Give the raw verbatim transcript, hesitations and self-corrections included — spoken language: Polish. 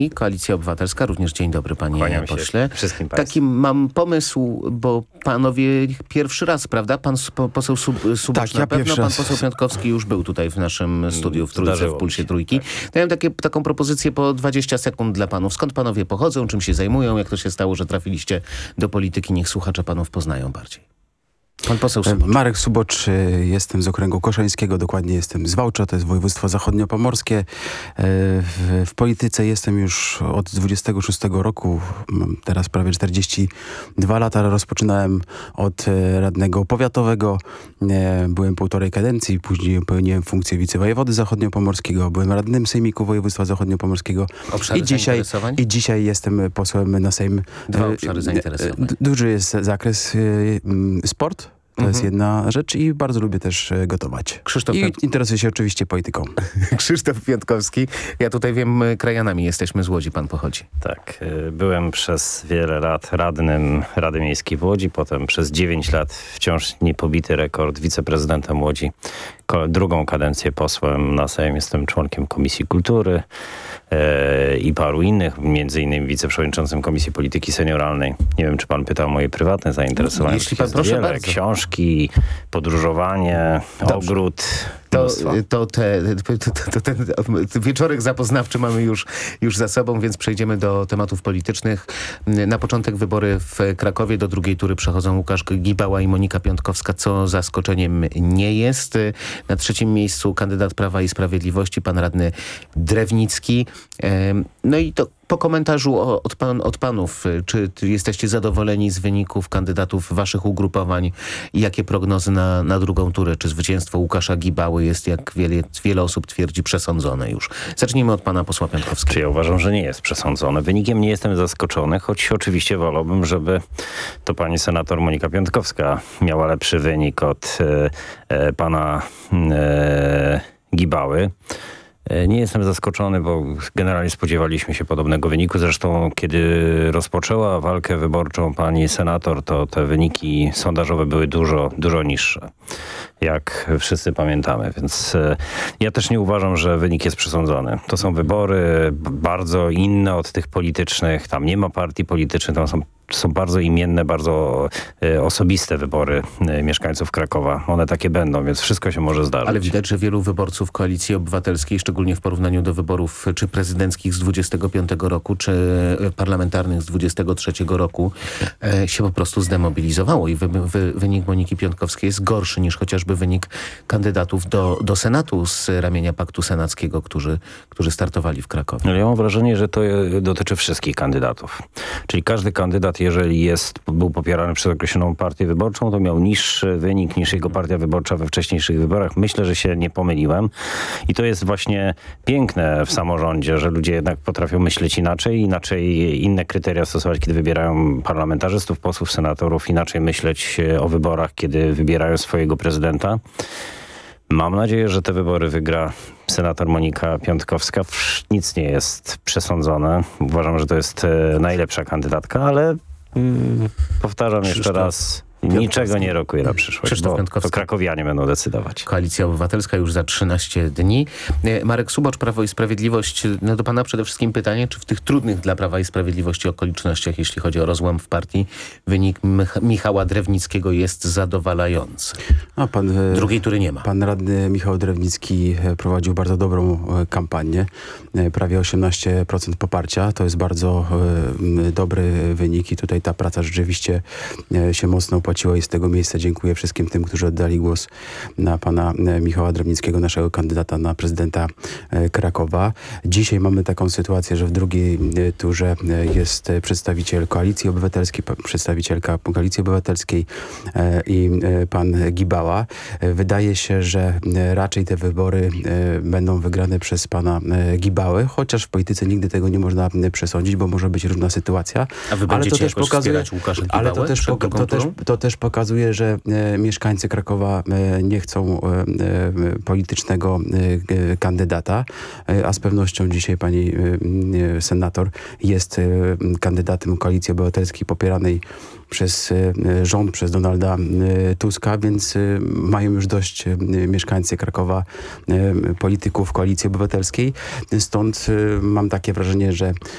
I Koalicja Obywatelska, również dzień dobry panie Kłaniam pośle. się wszystkim państwu. Taki mam pomysł, bo panowie pierwszy raz, prawda? Pan po, poseł Sub, Subosz Tak, na ja pewno, pierwszy pan raz. poseł Piątkowski już był tutaj w naszym studiu w Trójce, Zdarzyło w Pulsie mi się, Trójki. tak. To ja mam takie, taką propozycję po dwadzieścia sekund dla panów. Skąd panowie pochodzą, czym się zajmują, jak to się stało, że trafiliście do polityki? Niech słuchacze panów poznają bardziej. Pan poseł Subocz. Marek Subocz, y, jestem z okręgu koszalińskiego, dokładnie jestem z Wałcza, to jest województwo zachodniopomorskie. Y, W, w polityce jestem już od dwudziestego szóstego roku, mam teraz prawie czterdzieści dwa lata. Rozpoczynałem od y, radnego powiatowego, y, byłem półtorej kadencji, później pełniłem funkcję wicewojewody zachodniopomorskiego, byłem radnym sejmiku województwa zachodniopomorskiego. Obszary I dzisiaj, zainteresowań? I dzisiaj jestem posłem na Sejm. Dwa Y, obszary y, zainteresowań. d- Duży jest zakres, y, y, sport. To jest jedna rzecz i bardzo lubię też e, gotować. Krzysztof I Piąt- interesuję się oczywiście polityką. Krzysztof Piątkowski. Ja tutaj wiem, krajanami jesteśmy z Łodzi, pan pochodzi. Tak, y, byłem przez wiele lat radnym Rady Miejskiej w Łodzi, potem przez dziewięć lat wciąż niepobity rekord wiceprezydentem Łodzi. Ko- drugą kadencję posłem na Sejm, jestem członkiem Komisji Kultury y, i paru innych, między innymi wiceprzewodniczącym Komisji Polityki Senioralnej. Nie wiem, czy pan pytał o moje prywatne zainteresowania. Jeśli pan, Jest proszę wiele, bardzo. Książki, podróżowanie, Dobrze. ogród. To, mnóstwo. to, te, to, to ten wieczorek zapoznawczy mamy już, już za sobą, więc przejdziemy do tematów politycznych. Na początek wybory w Krakowie. Do drugiej tury przechodzą Łukasz Gibała i Monika Piątkowska, co zaskoczeniem nie jest. Na trzecim miejscu kandydat Prawa i Sprawiedliwości, pan radny Drewnicki. No i to po komentarzu od, pan, od panów, czy jesteście zadowoleni z wyników kandydatów waszych ugrupowań i jakie prognozy na, na drugą turę? Czy zwycięstwo Łukasza Gibały jest, jak wiele, wiele osób twierdzi, przesądzone już? Zacznijmy od pana posła Piątkowskiego. Czy ja uważam, że nie jest przesądzone. Wynikiem nie jestem zaskoczony, choć oczywiście wolałbym, żeby to pani senator Monika Piątkowska miała lepszy wynik od e, e, pana e, Gibały. Nie jestem zaskoczony, bo generalnie spodziewaliśmy się podobnego wyniku. Zresztą kiedy rozpoczęła walkę wyborczą pani senator, to te wyniki sondażowe były dużo, dużo niższe, jak wszyscy pamiętamy. Więc e, ja też nie uważam, że wynik jest przesądzony. To są wybory b- bardzo inne od tych politycznych. Tam nie ma partii politycznych, tam są są bardzo imienne, bardzo e, osobiste wybory e, mieszkańców Krakowa. One takie będą, więc wszystko się może zdarzyć. Ale widać, że wielu wyborców Koalicji Obywatelskiej, szczególnie w porównaniu do wyborów czy prezydenckich z dwudziestego piątego roku, czy parlamentarnych z dwudziestego trzeciego roku, e, się po prostu zdemobilizowało i wy, wy, wynik Moniki Piątkowskiej jest gorszy niż chociażby wynik kandydatów do, do Senatu z ramienia Paktu Senackiego, którzy, którzy startowali w Krakowie. Ale ja mam wrażenie, że to e, dotyczy wszystkich kandydatów. Czyli każdy kandydat, jeżeli jest, był popierany przez określoną partię wyborczą, to miał niższy wynik niż jego partia wyborcza we wcześniejszych wyborach. Myślę, że się nie pomyliłem. I to jest właśnie piękne w samorządzie, że ludzie jednak potrafią myśleć inaczej, inaczej inne kryteria stosować, kiedy wybierają parlamentarzystów, posłów, senatorów, inaczej myśleć o wyborach, kiedy wybierają swojego prezydenta. Mam nadzieję, że te wybory wygra senator Monika Piątkowska. Nic nie jest przesądzone. Uważam, że to jest e, najlepsza kandydatka, ale mm, powtarzam Krzysztof jeszcze raz, niczego nie rokuję na przyszłość, Krzysztof bo Piątkowski. to krakowianie będą decydować. Koalicja Obywatelska już za trzynaście dni. E, Marek Subocz, Prawo i Sprawiedliwość. No do pana przede wszystkim pytanie, czy w tych trudnych dla Prawa i Sprawiedliwości okolicznościach, jeśli chodzi o rozłam w partii, wynik Mich- Michała Drewnickiego jest zadowalający? A pan, e, Drugiej tury nie ma. Pan radny Michał Drewnicki e, prowadził bardzo dobrą e, kampanię. E, Prawie osiemnaście procent poparcia. To jest bardzo e, m, dobry wynik i tutaj ta praca rzeczywiście e, się mocno opłaciła i z tego miejsca dziękuję wszystkim tym, którzy oddali głos na pana e, Michała Drewnickiego, naszego kandydata na prezydenta e, Krakowa. Dzisiaj mamy taką sytuację, że w drugiej e, turze e, jest e, przedstawiciel Koalicji Obywatelskiej, pa- przedstawicielka Koalicji Obywatelskiej e, i e, pan Gibała. E, Wydaje się, że e, raczej te wybory e, będą wygrane przez pana e, Gibały, chociaż w polityce nigdy tego nie można e, przesądzić, bo może być różna sytuacja. A wy Ale będziecie to też jakoś pokazuje, wspierać Łukasza ale to Gibałę też, przed poka- drugą to, też, turą? to też pokazuje, że e, mieszkańcy Krakowa e, nie chcą e, e, politycznego e, kandydata, e, a z pewnością dzisiaj pani e, e, senator jest e, kandydatem Koalicji Obywatelskiej popieranej przez e, rząd, przez Donalda e, Tuska, więc e, mają już dość e, mieszkańcy Krakowa e, polityków Koalicji Obywatelskiej. Stąd e, mam takie wrażenie, że